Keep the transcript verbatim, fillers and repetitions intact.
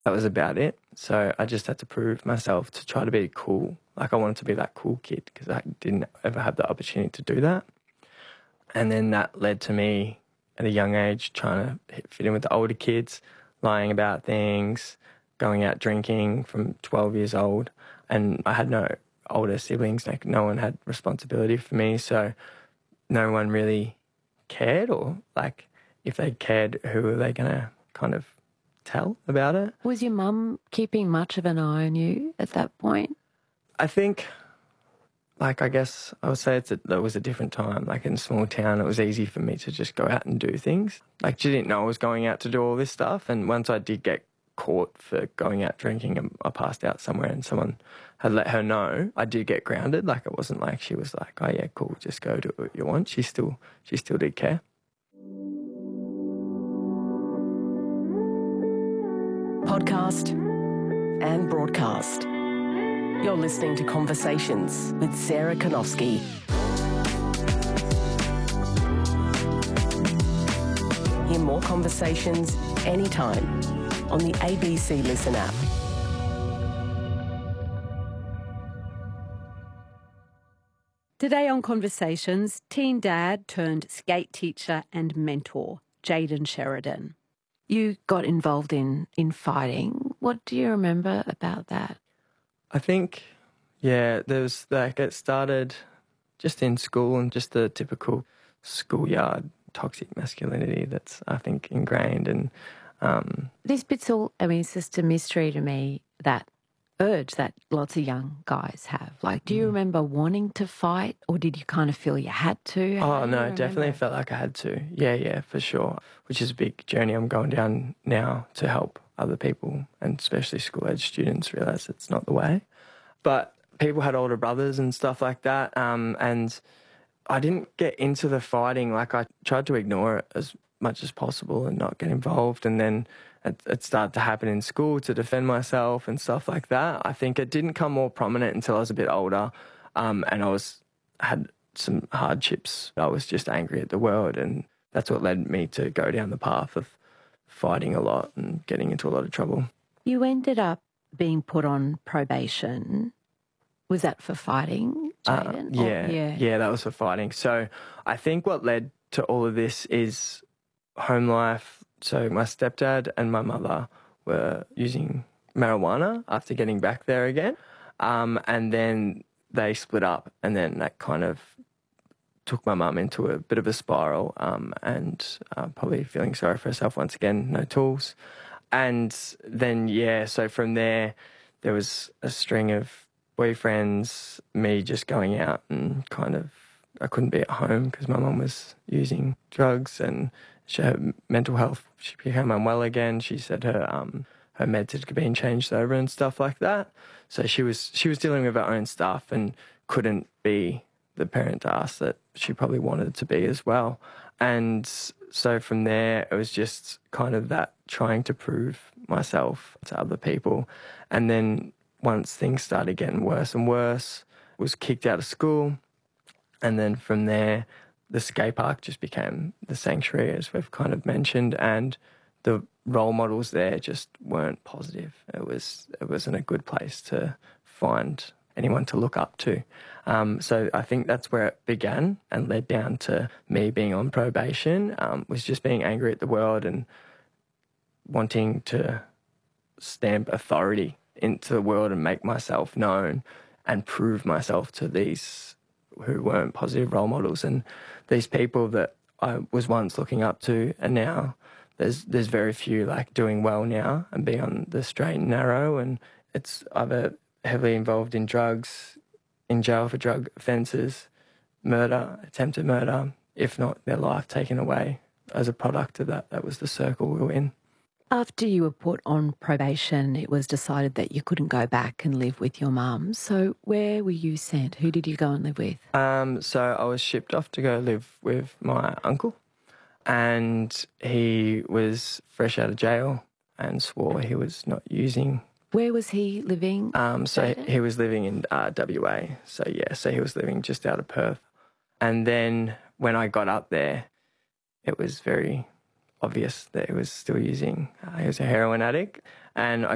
that was about it. So I just had to prove myself to try to be cool. Like I wanted to be that cool kid because I didn't ever have the opportunity to do that. And then that led to me at a young age trying to fit in with the older kids, lying about things, going out drinking from twelve years old. And I had no older siblings, like no one had responsibility for me, so no one really cared, or like if they cared, who were they going to kind of tell about it? Was your mum keeping much of an eye on you at that point? I think, like I guess I would say it's a, it was a different time. Like in a small town, it was easy for me to just go out and do things. Like she didn't know I was going out to do all this stuff, and once I did get caught for going out drinking and I passed out somewhere and someone had let her know, I did get grounded. Like it wasn't like she was like, oh yeah, cool, just go do what you want. She still, she still did care. Podcast and broadcast. You're listening to Conversations with Sarah Konofsky. Hear more conversations anytime on the A B C Listen app. Today on Conversations, teen dad turned skate teacher and mentor, Jayden Sheridan. You got involved in, in fighting. What do you remember about that? I think, yeah, there was like it started just in school and just the typical schoolyard toxic masculinity that's, I think, ingrained. And um, this bit's all, I mean, it's just a mystery to me, that urge that lots of young guys have. Like, do you remember wanting to fight, or did you kind of feel you had to? Oh, no, definitely felt like I had to. Yeah, yeah, for sure. Which is a big journey I'm going down now to help other people, and especially school-age students, realise it's not the way. But people had older brothers and stuff like that, um, and I didn't get into the fighting. Like, I tried to ignore it as much as possible and not get involved, and then it, it started to happen in school to defend myself and stuff like that. I think it didn't come more prominent until I was a bit older, um, and I was had some hardships. I was just angry at the world, and that's what led me to go down the path of fighting a lot and getting into a lot of trouble. You ended up being put on probation. Was that for fighting, Jayden? Uh, yeah, or, yeah, yeah, that was for fighting. So I think what led to all of this is home life. So my stepdad and my mother were using marijuana after getting back there again. Um, and then they split up, and then that kind of took my mum into a bit of a spiral, um, and uh, probably feeling sorry for herself once again, no tools. And then, yeah, so from there, there was a string of boyfriends, me just going out and kind of, I couldn't be at home because my mum was using drugs, and she had mental health. She became unwell again. She said her um her meds had been changed over and stuff like that. So she was she was dealing with her own stuff and couldn't be the parent to us that she probably wanted to be as well. And so from there, it was just kind of that trying to prove myself to other people. And then once things started getting worse and worse, was kicked out of school. And then from there, the skate park just became the sanctuary, as we've kind of mentioned, and the role models there just weren't positive. It was it wasn't a good place to find anyone to look up to. Um, so I think that's where it began and led down to me being on probation, um, was just being angry at the world and wanting to stamp authority into the world and make myself known and prove myself to these who weren't positive role models, and these people that I was once looking up to, and now there's there's very few like doing well now and being on the straight and narrow, and it's either heavily involved in drugs, in jail for drug offences, murder, attempted murder, if not their life taken away as a product of that. That was the circle we were in. After you were put on probation, it was decided that you couldn't go back and live with your mum. So where were you sent? Who did you go and live with? Um, so I was shipped off to go live with my uncle, and he was fresh out of jail and swore he was not using. Where was he living? Um, so he was living in uh, W A. So, yeah, so he was living just out of Perth. And then when I got up there, it was very obvious that he was still using. Uh, he was a heroin addict, and I